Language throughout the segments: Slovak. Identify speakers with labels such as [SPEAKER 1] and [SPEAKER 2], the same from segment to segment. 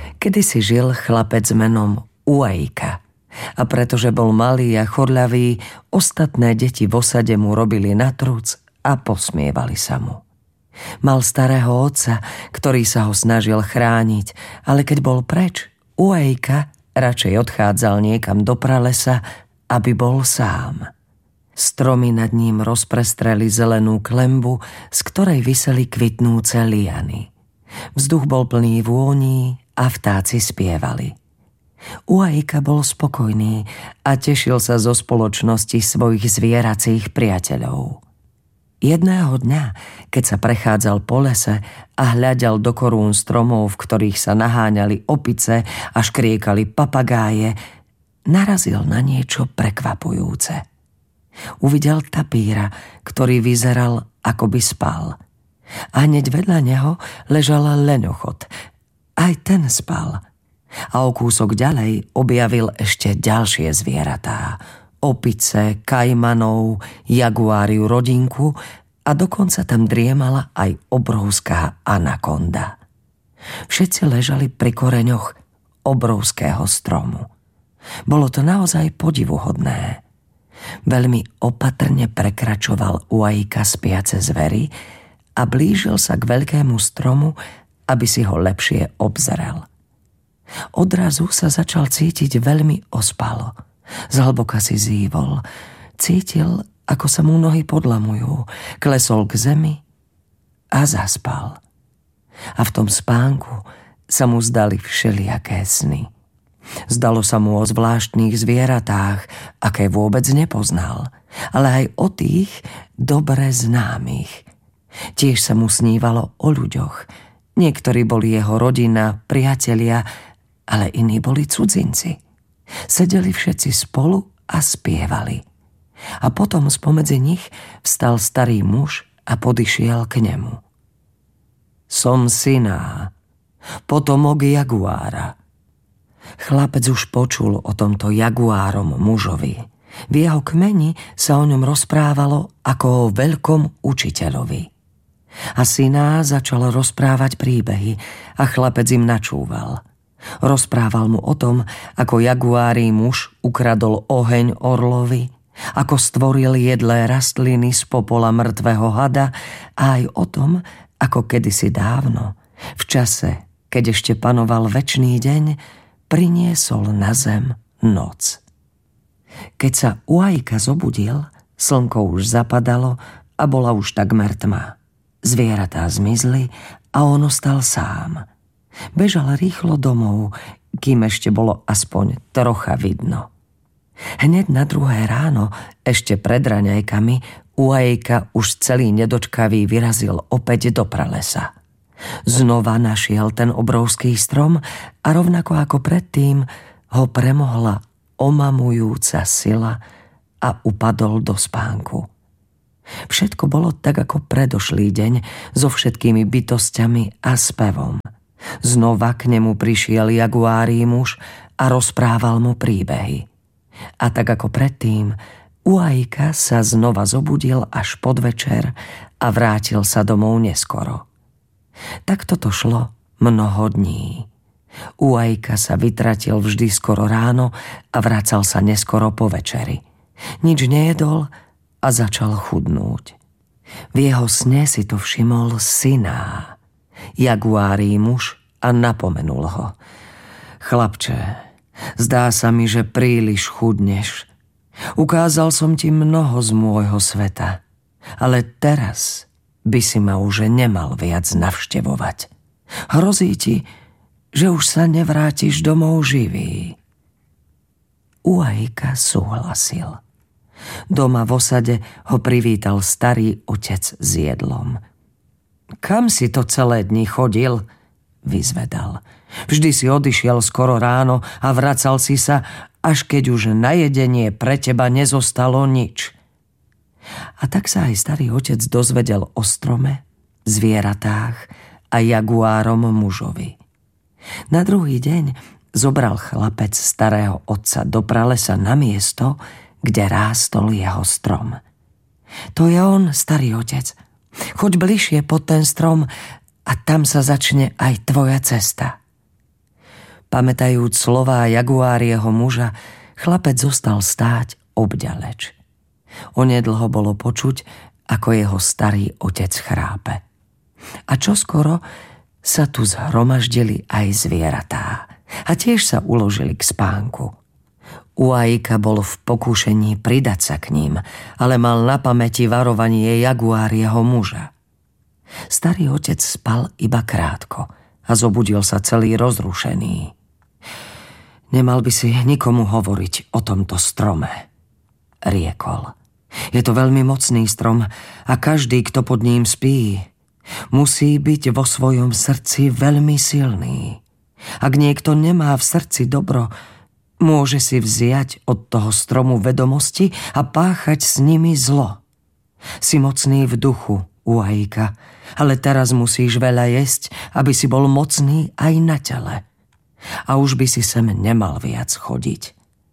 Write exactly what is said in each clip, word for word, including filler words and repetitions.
[SPEAKER 1] Kedysi žil chlapec menom Uajka. A pretože bol malý a chorľavý, ostatné deti v osade mu robili na truc a posmievali sa mu. Mal starého otca, ktorý sa ho snažil chrániť, ale keď bol preč, Uajka radšej odchádzal niekam do pralesa, aby bol sám. Stromy nad ním rozprestreli zelenú klembu, z ktorej viseli kvitnúce liany. Vzduch bol plný vôní a vtáci spievali. Uajka bol spokojný a tešil sa zo spoločnosti svojich zvieracích priateľov. Jedného dňa, keď sa prechádzal po lese a hľadal do korún stromov, v ktorých sa naháňali opice a škriekali papagáje, narazil na niečo prekvapujúce. Uvidel tapíra, ktorý vyzeral, ako by spal. A hneď vedľa neho ležal leňochod. Aj ten spal. A o kúsok ďalej objavil ešte ďalšie zvieratá. Opice, kajmanov, jaguáriu rodinku a dokonca tam driemala aj obrovská anakonda. Všetci ležali pri koreňoch obrovského stromu. Bolo to naozaj podivuhodné. Veľmi opatrne prekračoval Uajka spiace zvery a blížil sa k veľkému stromu, aby si ho lepšie obzrel. Odrazu sa začal cítiť veľmi ospalo. Zhlboka si zývol. Cítil, ako sa mu nohy podlamujú. Klesol k zemi a zaspal. A v tom spánku sa mu zdali všelijaké sny. Zdalo sa mu o zvláštnych zvieratách, aké vôbec nepoznal, ale aj o tých dobre známych. Tiež sa mu snívalo o ľuďoch. Niektorí boli jeho rodina, priatelia, ale iní boli cudzinci. Sedeli všetci spolu a spievali. A potom spomedzi nich vstal starý muž a podišiel k nemu. Som Siná, potomok jaguára. Chlapec už počul o tomto jaguárom mužovi. V jeho kmeni sa o ňom rozprávalo ako o veľkom učiteľovi. A Siná začal rozprávať príbehy a chlapec im načúval. Rozprával mu o tom, ako jaguári muž ukradol oheň orlovi, ako stvoril jedlé rastliny z popola mŕtvého hada a aj o tom, ako kedysi dávno, v čase, keď ešte panoval večný deň, priniesol na zem noc. Keď sa Uajka zobudil, slnko už zapadalo a bola už takmer tma. Zvieratá zmizli a on ostal sám. Bežal rýchlo domov, kým ešte bolo aspoň trocha vidno. Hneď na druhé ráno, ešte pred raňajkami, Uajka už celý nedočkavý vyrazil opäť do pralesa. Znova našiel ten obrovský strom a rovnako ako predtým ho premohla omamujúca sila a upadol do spánku. Všetko bolo tak ako predošlý deň so všetkými bytosťami a spevom. Znova k nemu prišiel jaguári muž a rozprával mu príbehy. A tak ako predtým, Uajka sa znova zobudil až podvečer a vrátil sa domov neskoro. Takto to šlo mnoho dní. Uajka sa vytratil vždy skoro ráno a vracal sa neskoro po večeri. Nič nejedol a začal chudnúť. V jeho sne si to všimol Siná, jaguári muž, a napomenul ho. Chlapče, zdá sa mi, že príliš chudneš. Ukázal som ti mnoho z môjho sveta, ale teraz by si ma už nemal viac navštevovať. Hrozí ti, že už sa nevrátiš domov živý. Uajka súhlasil. Doma v osade ho privítal starý otec s jedlom. Kam si to celé dni chodil? Vyzvedal. Vždy si odišiel skoro ráno a vracal si sa, až keď už na jedenie pre teba nezostalo nič. A tak sa aj starý otec dozvedel o strome, zvieratách a jaguárom mužovi. Na druhý deň zobral chlapec starého otca do pralesa na miesto, kde rástol jeho strom. To je on, starý otec. Choď bližšie pod ten strom a tam sa začne aj tvoja cesta. Pamätajúc slová jaguárieho muža, chlapec zostal stáť obďaleč. Onedlho bolo počuť, ako jeho starý otec chrápe. A čoskoro sa tu zhromaždili aj zvieratá a tiež sa uložili k spánku. Uaika bol v pokúšení pridať sa k ním, ale mal na pamäti varovanie jaguárieho muža. Starý otec spal iba krátko a zobudil sa celý rozrušený. Nemal by si nikomu hovoriť o tomto strome, riekol. Je to veľmi mocný strom a každý, kto pod ním spí, musí byť vo svojom srdci veľmi silný. Ak niekto nemá v srdci dobro, môže si vziať od toho stromu vedomosti a páchať s nimi zlo. Si mocný v duchu, Uaika, ale teraz musíš veľa jesť, aby si bol mocný aj na tele. A už by si sem nemal viac chodiť.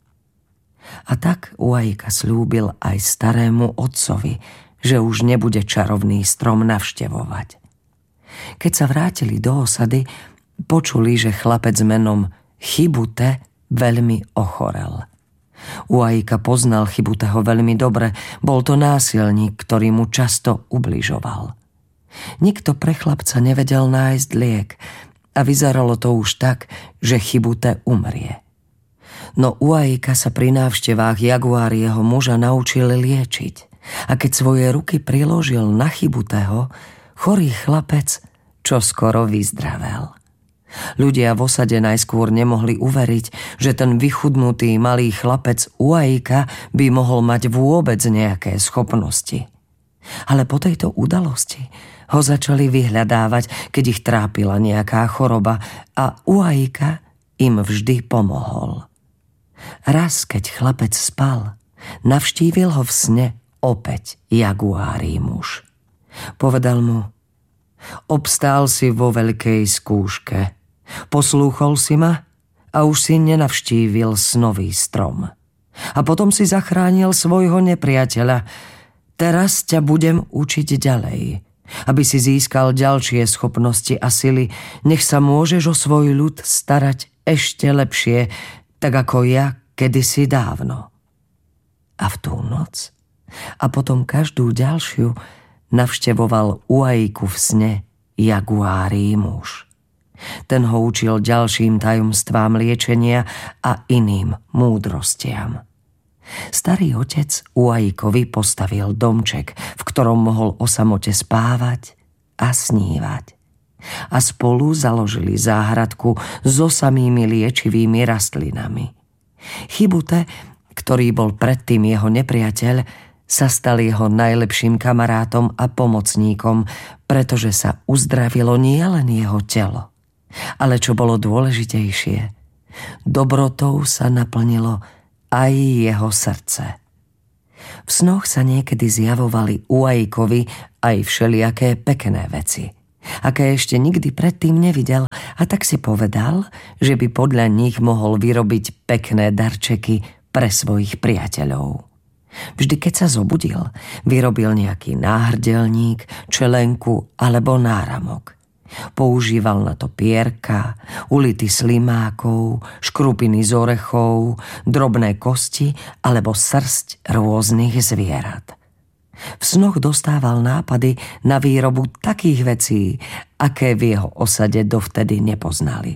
[SPEAKER 1] A tak Uaika slúbil aj starému otcovi, že už nebude čarovný strom navštevovať. Keď sa vrátili do osady, počuli, že chlapec menom Chibute veľmi ochorel. Uaika poznal Chibuteho veľmi dobre, bol to násilník, ktorý mu často ubližoval. Nikto pre chlapca nevedel nájsť liek a vyzeralo to už tak, že Chibute umrie. No Uaika sa pri návštevách jaguárieho muža naučil liečiť a keď svoje ruky priložil na Chibuteho, chorý chlapec čoskoro vyzdravel. Ľudia v osade najskôr nemohli uveriť, že ten vychudnutý malý chlapec Uaika by mohol mať vôbec nejaké schopnosti. Ale po tejto udalosti ho začali vyhľadávať, keď ich trápila nejaká choroba a Uaika im vždy pomohol. Raz, keď chlapec spal, navštívil ho v sne opäť jaguárí muž. Povedal mu: obstál si vo veľkej skúške. Poslúchol si ma a už si nenavštívil snový strom. A potom si zachránil svojho nepriateľa. Teraz ťa budem učiť ďalej, aby si získal ďalšie schopnosti a sily. Nech sa môžeš o svoj ľud starať ešte lepšie, tak ako ja kedysi dávno. A v tú noc a potom každú ďalšiu navštevoval Uaiku v sne jaguárí muž. Ten ho učil ďalším tajomstvám liečenia a iným múdrostiam. Starý otec Uaikovi postavil domček, v ktorom mohol o samote spávať a snívať. A spolu založili záhradku so samými liečivými rastlinami. Chibute, ktorý bol predtým jeho nepriateľ, sa stal jeho najlepším kamarátom a pomocníkom, pretože sa uzdravilo nielen jeho telo, ale čo bolo dôležitejšie, dobrotou sa naplnilo aj jeho srdce. V snoch sa niekedy zjavovali Uaikovi aj všelijaké pekné veci, aké ešte nikdy predtým nevidel, a tak si povedal, že by podľa nich mohol vyrobiť pekné darčeky pre svojich priateľov. Vždy, keď sa zobudil, vyrobil nejaký náhrdelník, čelenku alebo náramok. Používal na to pierka, ulity slimákov, škrupiny z orechov, drobné kosti alebo srsť rôznych zvierat. V snoch dostával nápady na výrobu takých vecí, aké v jeho osade dovtedy nepoznali.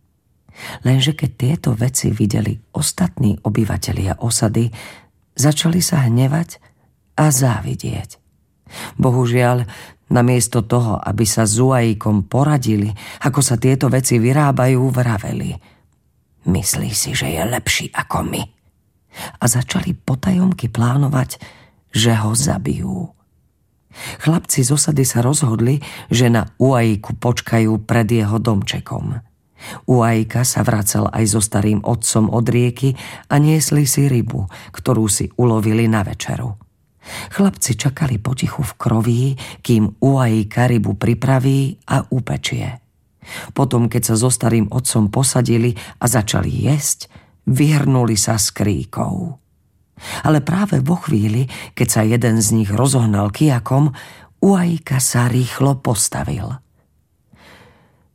[SPEAKER 1] Lenže keď tieto veci videli ostatní obyvatelia osady, začali sa hnevať a závidieť. Bohužiaľ, namiesto toho, aby sa s Uaikom poradili, ako sa tieto veci vyrábajú, vraveli: myslí si, že je lepší ako my. A začali potajomky plánovať, že ho zabijú. Chlapci z osady sa rozhodli, že na Uaiku počkajú pred jeho domčekom. Uaika sa vracal aj so starým otcom od rieky a niesli si rybu, ktorú si ulovili na večeru. Chlapci čakali potichu v kroví, kým Uaika rybu pripraví a upečie. Potom, keď sa so starým otcom posadili a začali jesť, vyhrnuli sa s kríkou. Ale práve vo chvíli, keď sa jeden z nich rozohnal kijakom, Uaika sa rýchlo postavil.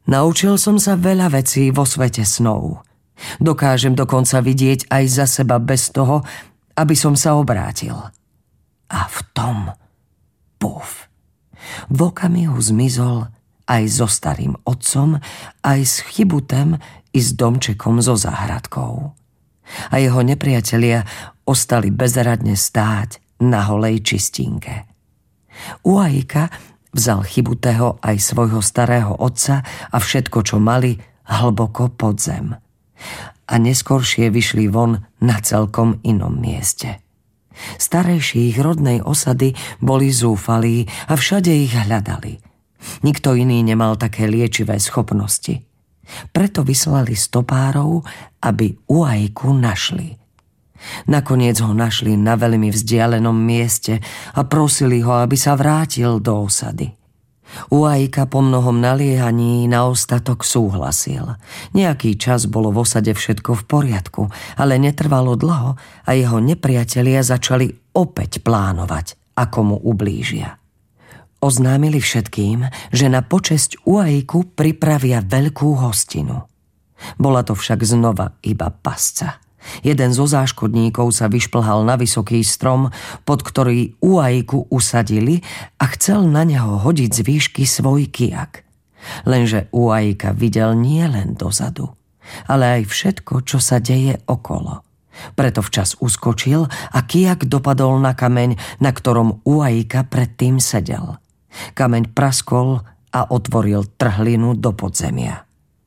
[SPEAKER 1] Naučil som sa veľa vecí vo svete snov. Dokážem dokonca vidieť aj za seba bez toho, aby som sa obrátil. A v tom, puf, v okamihu zmizol aj so starým otcom, aj s Chibutem i s domčekom so záhradkou. A jeho nepriatelia ostali bezradne stáť na holej čistinke. Uaika vzal Chibutého aj svojho starého otca a všetko, čo mali, hlboko pod zem. A neskoršie vyšli von na celkom inom mieste. Starejší ich rodnej osady boli zúfalí a všade ich hľadali. Nikto iný nemal také liečivé schopnosti. Preto vyslali stopárov, aby Uaiku našli. Nakoniec ho našli na veľmi vzdialenom mieste a prosili ho, aby sa vrátil do osady. Uaika po mnohom naliehaní na ostatok súhlasil. Nejaký čas bolo v osade všetko v poriadku, ale netrvalo dlho a jeho nepriatelia začali opäť plánovať, ako mu ublížia. Oznámili všetkým, že na počesť Uaiku pripravia veľkú hostinu. Bola to však znova iba pasca. Jeden zo záškodníkov sa vyšplhal na vysoký strom, pod ktorý Uaiku usadili a chcel na neho hodiť z výšky svoj kijak. Lenže Uaika videl nie len dozadu, ale aj všetko, čo sa deje okolo. Preto včas uskočil a kijak dopadol na kameň, na ktorom Uaika predtým sedel. Kameň praskol a otvoril trhlinu do podzemia.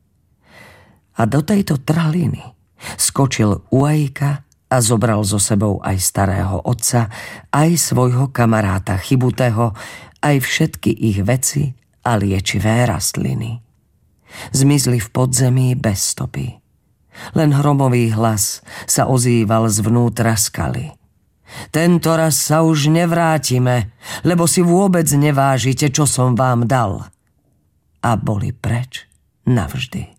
[SPEAKER 1] A do tejto trhliny skočil Uaika a zobral so sebou aj starého otca, aj svojho kamaráta Chibutého, aj všetky ich veci a liečivé rastliny. Zmizli v podzemí bez stopy. Len hromový hlas sa ozýval zvnútra skaly. Tento raz sa už nevrátime, lebo si vôbec nevážite, čo som vám dal. A boli preč navždy.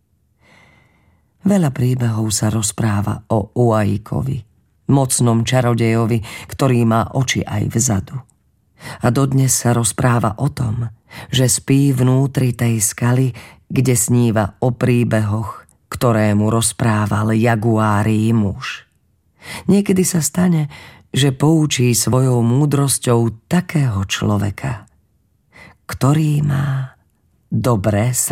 [SPEAKER 1] Veľa príbehov sa rozpráva o Uaikovi, mocnom čarodejovi, ktorý má oči aj vzadu. A dodnes sa rozpráva o tom, že spí vnútri tej skaly, kde sníva o príbehoch, ktoré mu rozprával jaguárií muž. Niekedy sa stane, že poučí svojou múdrosťou takého človeka, ktorý má dobré srdce.